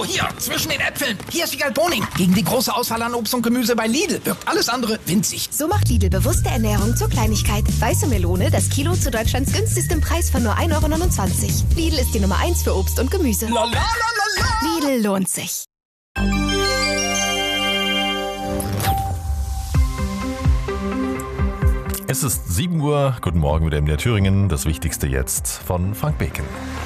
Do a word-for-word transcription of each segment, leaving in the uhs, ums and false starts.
hier, zwischen den Äpfeln. Hier ist Wiegald Boning. Gegen die große Auswahl an Obst und Gemüse bei Lidl wirkt alles andere winzig. So macht Lidl bewusste Ernährung zur Kleinigkeit. Weiße Melone, das Kilo zu Deutschlands günstigstem Preis von nur ein Euro neunundzwanzig. Lidl ist die Nummer eins für Obst und Gemüse. La, la, la, la, la. Lidl lohnt sich. Es ist sieben Uhr. Guten Morgen mit M D R Thüringen. Das Wichtigste jetzt von Frank Beken.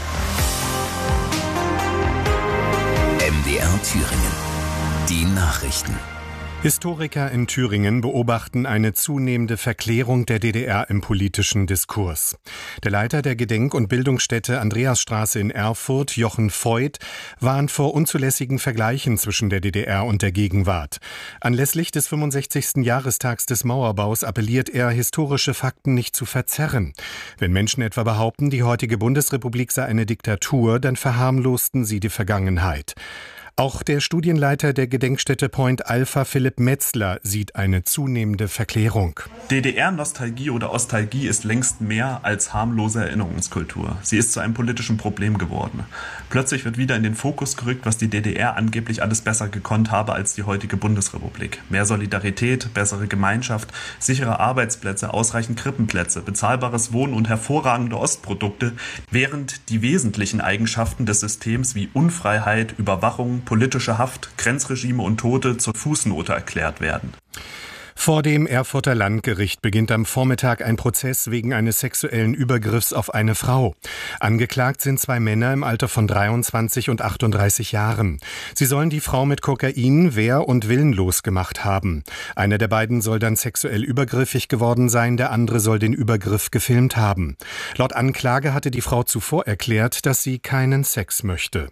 M D R Thüringen. Die Nachrichten. Historiker in Thüringen beobachten eine zunehmende Verklärung der D D R im politischen Diskurs. Der Leiter der Gedenk- und Bildungsstätte Andreasstraße in Erfurt, Jochen Voigt, warnt vor unzulässigen Vergleichen zwischen der D D R und der Gegenwart. Anlässlich des fünfundsechzigsten Jahrestags des Mauerbaus appelliert er, historische Fakten nicht zu verzerren. Wenn Menschen etwa behaupten, die heutige Bundesrepublik sei eine Diktatur, dann verharmlosten sie die Vergangenheit. Auch der Studienleiter der Gedenkstätte Point Alpha, Philipp Metzler, sieht eine zunehmende Verklärung. D D R-Nostalgie oder Ostalgie ist längst mehr als harmlose Erinnerungskultur. Sie ist zu einem politischen Problem geworden. Plötzlich wird wieder in den Fokus gerückt, was die D D R angeblich alles besser gekonnt habe als die heutige Bundesrepublik. Mehr Solidarität, bessere Gemeinschaft, sichere Arbeitsplätze, ausreichend Krippenplätze, bezahlbares Wohnen und hervorragende Ostprodukte, während die wesentlichen Eigenschaften des Systems wie Unfreiheit, Überwachung, politische Haft, Grenzregime und Tote zur Fußnote erklärt werden. Vor dem Erfurter Landgericht beginnt am Vormittag ein Prozess wegen eines sexuellen Übergriffs auf eine Frau. Angeklagt sind zwei Männer im Alter von dreiundzwanzig und achtunddreißig Jahren. Sie sollen die Frau mit Kokain wehr- und willenlos gemacht haben. Einer der beiden soll dann sexuell übergriffig geworden sein, der andere soll den Übergriff gefilmt haben. Laut Anklage hatte die Frau zuvor erklärt, dass sie keinen Sex möchte.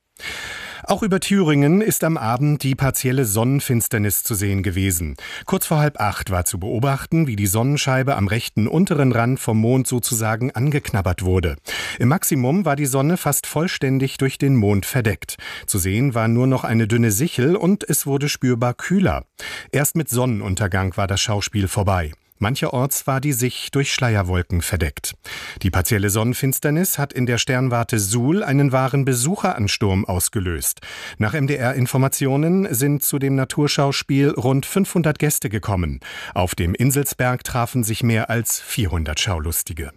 Auch über Thüringen ist am Abend die partielle Sonnenfinsternis zu sehen gewesen. Kurz vor halb acht war zu beobachten, wie die Sonnenscheibe am rechten unteren Rand vom Mond sozusagen angeknabbert wurde. Im Maximum war die Sonne fast vollständig durch den Mond verdeckt. Zu sehen war nur noch eine dünne Sichel und es wurde spürbar kühler. Erst mit Sonnenuntergang war das Schauspiel vorbei. Mancherorts war die Sicht durch Schleierwolken verdeckt. Die partielle Sonnenfinsternis hat in der Sternwarte Suhl einen wahren Besucheransturm ausgelöst. Nach M D R-Informationen sind zu dem Naturschauspiel rund fünfhundert Gäste gekommen. Auf dem Inselsberg trafen sich mehr als vierhundert Schaulustige.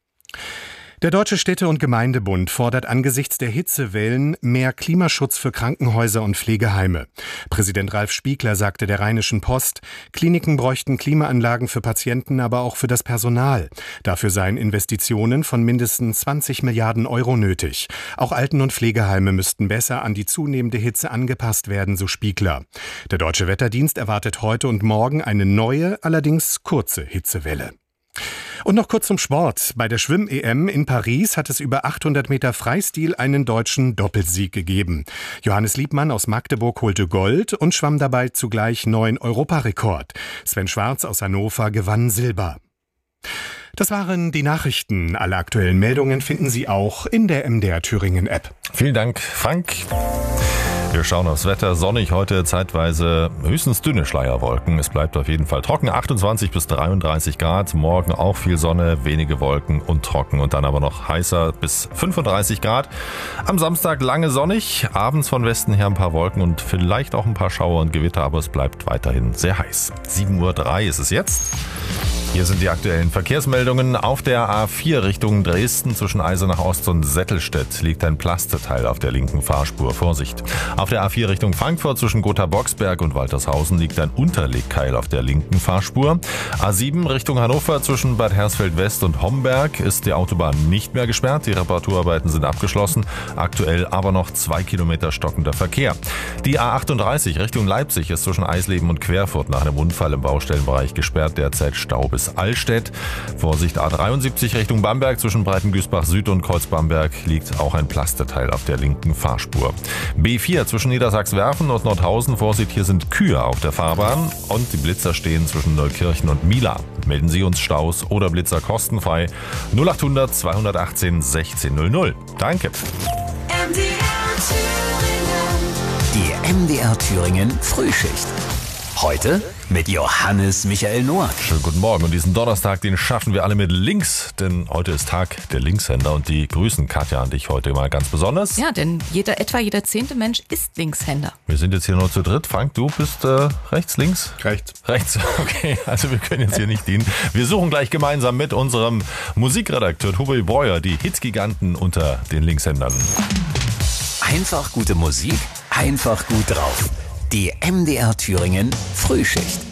Der Deutsche Städte- und Gemeindebund fordert angesichts der Hitzewellen mehr Klimaschutz für Krankenhäuser und Pflegeheime. Präsident Ralf Spiegler sagte der Rheinischen Post, Kliniken bräuchten Klimaanlagen für Patienten, aber auch für das Personal. Dafür seien Investitionen von mindestens zwanzig Milliarden Euro nötig. Auch Alten- und Pflegeheime müssten besser an die zunehmende Hitze angepasst werden, so Spiegler. Der Deutsche Wetterdienst erwartet heute und morgen eine neue, allerdings kurze Hitzewelle. Und noch kurz zum Sport. Bei der Schwimm-E M in Paris hat es über achthundert Meter Freistil einen deutschen Doppelsieg gegeben. Johannes Liebmann aus Magdeburg holte Gold und schwamm dabei zugleich neuen Europarekord. Sven Schwarz aus Hannover gewann Silber. Das waren die Nachrichten. Alle aktuellen Meldungen finden Sie auch in der M D R Thüringen App. Vielen Dank, Frank. Wir schauen aufs Wetter. Sonnig heute, zeitweise höchstens dünne Schleierwolken. Es bleibt auf jeden Fall trocken. achtundzwanzig bis dreiunddreißig Grad. Morgen auch viel Sonne, wenige Wolken und trocken. Und dann aber noch heißer bis fünfunddreißig Grad. Am Samstag lange sonnig. Abends von Westen her ein paar Wolken und vielleicht auch ein paar Schauer und Gewitter. Aber es bleibt weiterhin sehr heiß. sieben Uhr drei ist es jetzt. Hier sind die aktuellen Verkehrsmeldungen. Auf der A vier Richtung Dresden zwischen Eisenach Ost und Settelstedt liegt ein Plasteteil auf der linken Fahrspur. Vorsicht. Auf der A vier Richtung Frankfurt zwischen Gotha-Boxberg und Waltershausen liegt ein Unterlegkeil auf der linken Fahrspur. A sieben Richtung Hannover zwischen Bad Hersfeld-West und Homberg ist die Autobahn nicht mehr gesperrt. Die Reparaturarbeiten sind abgeschlossen. Aktuell aber noch zwei Kilometer stockender Verkehr. Die A achtunddreißig Richtung Leipzig ist zwischen Eisleben und Querfurt nach einem Unfall im Baustellenbereich gesperrt. Derzeit Stau bis Allstedt. Vorsicht, A dreiundsiebzig Richtung Bamberg zwischen Breitengüßbach Süd und Kreuz Bamberg liegt auch ein Plasteteil auf der linken Fahrspur. B vier zwischen Niedersachswerfen und Nordhausen. Vorsicht, hier sind Kühe auf der Fahrbahn und die Blitzer stehen zwischen Neukirchen und Mila. Melden Sie uns Staus oder Blitzer kostenfrei null achthundert zweihundertachtzehn sechzehn null null. Danke. M D R Thüringen. Die M D R Thüringen Frühschicht. Heute mit Johannes Michael Noack. Schönen guten Morgen. Und diesen Donnerstag, den schaffen wir alle mit links, denn heute ist Tag der Linkshänder und die grüßen Katja und dich heute mal ganz besonders. Ja, denn jeder, etwa jeder zehnte Mensch ist Linkshänder. Wir sind jetzt hier nur zu dritt. Frank, du bist äh, rechts, links? Rechts. Rechts, okay. Also wir können jetzt hier nicht dienen. Wir suchen gleich gemeinsam mit unserem Musikredakteur Tobi Breuer die Hitgiganten unter den Linkshändern. Einfach gute Musik, einfach gut drauf. Die M D R Thüringen Frühschicht.